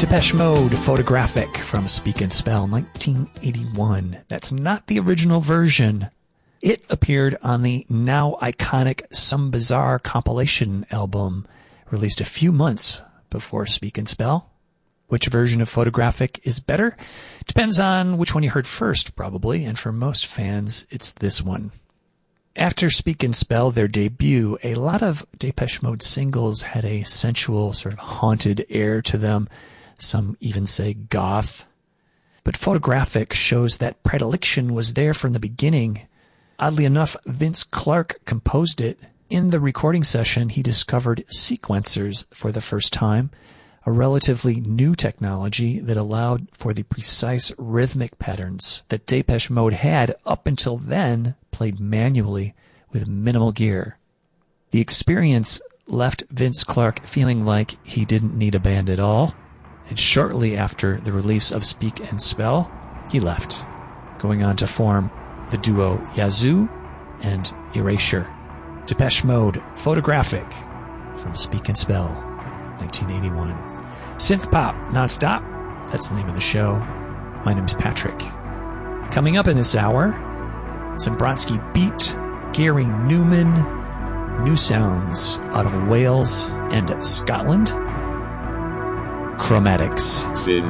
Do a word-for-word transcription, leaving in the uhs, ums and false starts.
Depeche Mode, Photographic, from Speak and Spell, nineteen eighty-one. That's not the original version. It appeared on the now iconic Some Bizarre compilation album, released a few months before Speak and Spell. Which version of Photographic is better? Depends on which one you heard first, probably, and for most fans, it's this one. After Speak and Spell, their debut, a lot of Depeche Mode singles had a sensual, sort of haunted air to them. Some even say goth. But Photographic shows that predilection was there from the beginning. Oddly enough, Vince Clarke composed it. In the recording session, he discovered sequencers for the first time, a relatively new technology that allowed for the precise rhythmic patterns that Depeche Mode had up until then played manually with minimal gear. The experience left Vince Clarke feeling like he didn't need a band at all, and shortly after the release of Speak and Spell, he left, going on to form the duo Yazoo and Erasure. Depeche Mode, Photographic, from Speak and Spell, nineteen eighty-one. Synth Pop, nonstop, that's the name of the show. My name's Patrick. Coming up in this hour, some Bronski Beat, Gary Newman, new sounds out of Wales and Scotland. Chromatics. Sin